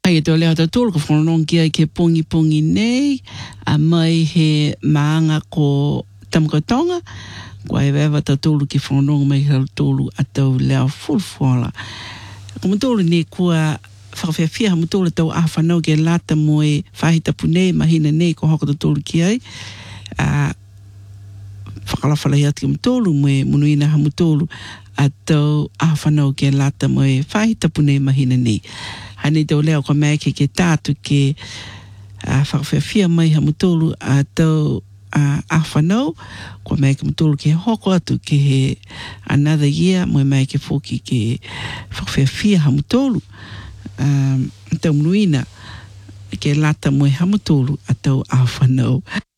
Hai tō leo tōlu ko whanonong kia ke pongi nei, a mai he maanga ko Tamakotonga, ko e wewa tōlu ki whanonong mai hau tōlu a tau leo fulfuala. Ko mtōlu ne kua whakawhiawhia ha mtōlu tau a whanau ke lata moe whahita punei mahina nei ko hoko tōlu ki ai. Whakalawhalai atu ki mtōlu moe munuina ha mtōlu a tau a whanau ke lata moe whahita punei mahina nei. Hane tau leo ko mai ke tātu ke whakawhiawhia mai ha mtōlu a tau a whanau, ko mai ke mtōlu ke hoko atu ke he another year, moe mai ke whoki ke whakawhiawhia ha mtōlu. Tau munuina ke lata moe ha mtōlu a tau a whanau.